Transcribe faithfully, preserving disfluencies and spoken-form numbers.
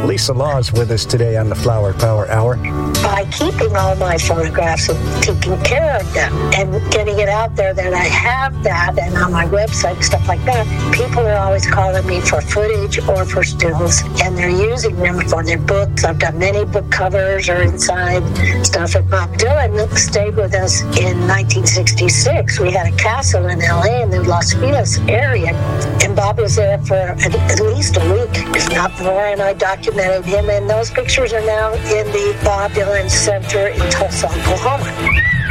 Lisa Law is with us today on the Flower Power Hour. By keeping all my photographs and taking care of them and getting it out there that I have that and on my website and stuff like that, people are always calling me for footage or for stills, and they're using them for their books. I've done many book covers or inside stuff. And Bob Dylan stayed with us in nineteen sixty-six. We had a castle in L A in the Los Feliz area, and Bob was there for at, at least a week, if not more, and I documented him, and those pictures are now in the Bob Dylan Center in Tulsa, Oklahoma.